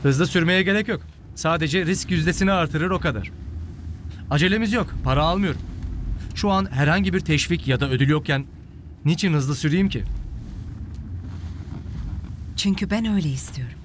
Hızlı sürmeye gerek yok. Sadece risk yüzdesini artırır o kadar. Acelemiz yok. Para almıyorum. Şu an herhangi bir teşvik ya da ödül yokken niçin hızlı süreyim ki? Çünkü ben öyle istiyorum.